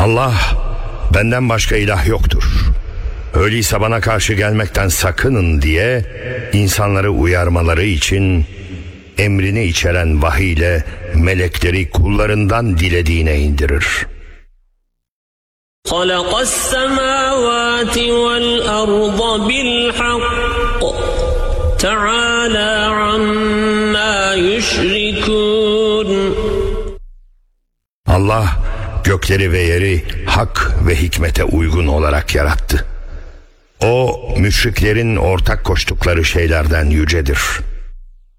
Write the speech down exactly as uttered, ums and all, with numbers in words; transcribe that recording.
Allah, benden başka ilah yoktur. Öyleyse bana karşı gelmekten sakının diye insanları uyarmaları için emrini içeren vahiy ile melekleri kullarından dilediğine indirir. خَلَقَ السَّمَاوَاتِ وَالْأَرْضَ بِالْحَقِّ تَعَالَى عَمَّا يُشْرِكُونَ. Allah gökleri ve yeri hak ve hikmete uygun olarak yarattı. O, müşriklerin ortak koştukları şeylerden yücedir.